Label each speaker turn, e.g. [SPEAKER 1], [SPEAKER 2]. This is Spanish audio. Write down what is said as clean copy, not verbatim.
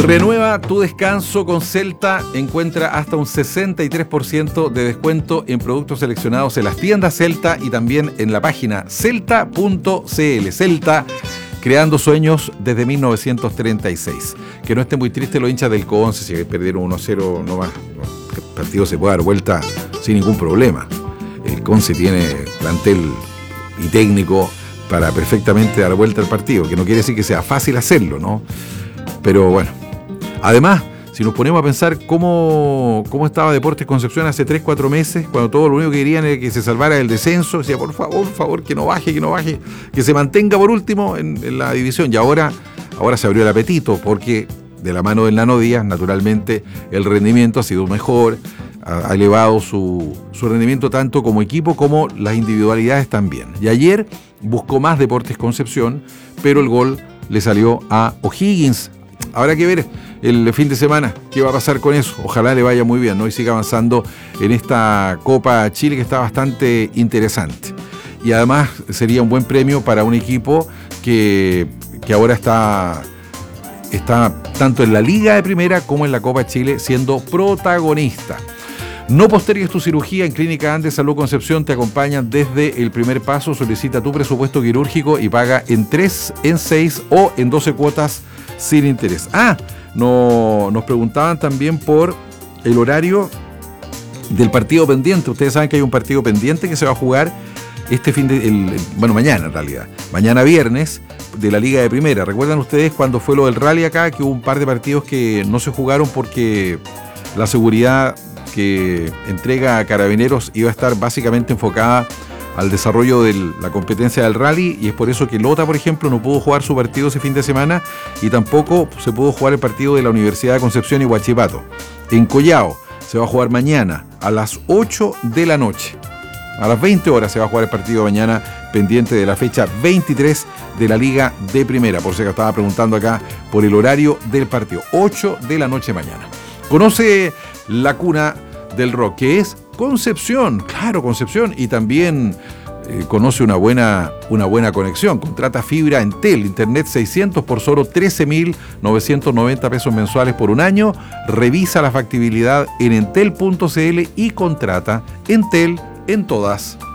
[SPEAKER 1] Renueva tu descanso con Celta. Encuentra hasta un 63% de descuento en productos seleccionados en las tiendas Celta y también en la página celta.cl. Celta, creando sueños desde 1936. Que no estén muy tristes los hinchas del Conce si perdieron 1-0 nomás. El partido se puede dar vuelta sin ningún problema. El Conce tiene plantel y técnico para perfectamente dar vuelta al partido, que no quiere decir que sea fácil hacerlo, ¿no? Pero bueno. Además, si nos ponemos a pensar cómo estaba Deportes Concepción hace 3-4 meses, cuando todo lo único que querían era que se salvara el descenso, decía, por favor, que no baje, que se mantenga por último en la división. Y ahora se abrió el apetito, porque de la mano del Nano Díaz, naturalmente, el rendimiento ha sido mejor, ha elevado su rendimiento tanto como equipo como las individualidades también. Y ayer buscó más Deportes Concepción, pero el gol le salió a O'Higgins. Habrá que ver el fin de semana qué va a pasar con eso. Ojalá le vaya muy bien, ¿no? Y siga avanzando en esta Copa Chile, que está bastante interesante. Y además sería un buen premio para un equipo que ahora está tanto en la Liga de Primera como en la Copa Chile siendo protagonista. No postergues tu cirugía. En Clínica Andes Salud Concepción te acompañan desde el primer paso. Solicita tu presupuesto quirúrgico y paga en 3, en 6 o en 12 cuotas sin interés. Nos preguntaban también por el horario del partido pendiente. Ustedes saben que hay un partido pendiente que se va a jugar mañana en realidad. Mañana viernes, de la Liga de Primera. ¿Recuerdan ustedes cuando fue lo del rally acá? Que hubo un par de partidos que no se jugaron porque la seguridad que entrega a Carabineros iba a estar básicamente enfocada al desarrollo de la competencia del rally, y es por eso que Lota, por ejemplo, no pudo jugar su partido ese fin de semana, y tampoco se pudo jugar el partido de la Universidad de Concepción y Huachipato. En Collao se va a jugar mañana a las 8 de la noche. A las 20 horas se va a jugar el partido mañana, pendiente de la fecha 23 de la Liga de Primera, por si estaba preguntando acá por el horario del partido. 8 de la noche mañana. Conoce la cuna del rock, que es Concepción, claro, Concepción, y también conoce una buena conexión. Contrata fibra Entel, internet 600 por solo 13.990 pesos mensuales por un año. Revisa la factibilidad en entel.cl y contrata Entel en todas